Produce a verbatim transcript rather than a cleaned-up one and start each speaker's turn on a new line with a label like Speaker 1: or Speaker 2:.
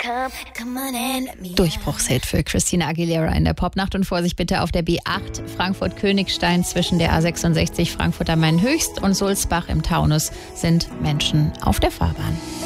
Speaker 1: Durchbruchshit für Christina Aguilera in der Popnacht. Und Vorsicht bitte auf der B acht Frankfurt-Königstein zwischen der A sechsundsechzig Frankfurt am Main Höchst und Sulzbach im Taunus sind Menschen auf der Fahrbahn.